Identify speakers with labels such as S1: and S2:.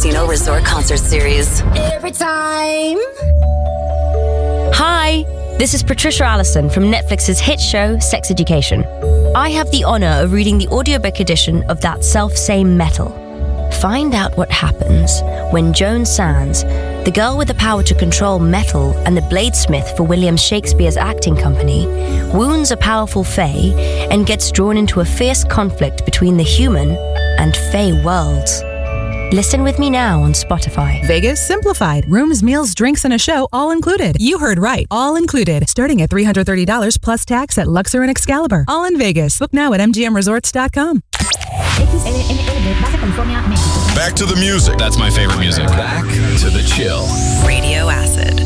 S1: Casino Resort Concert Series.
S2: Every time.
S3: Hi, this is Patricia Allison from Netflix's hit show, Sex Education. I have the honor of reading the audiobook edition of That Self-Same Metal. Find out what happens when Joan Sands, the girl with the power to control metal and the bladesmith for William Shakespeare's acting company, wounds a powerful fae and gets drawn into a fierce conflict between the human and fae worlds. Listen with me now on Spotify.
S4: Vegas Simplified. Rooms, meals, drinks, and a show all included. You heard right. All included. Starting at $330 plus tax at Luxor and Excalibur. All in Vegas. Book now at mgmresorts.com.
S5: Back to the music.
S6: That's my favorite music.
S5: Back to the chill.
S1: Radio Acid.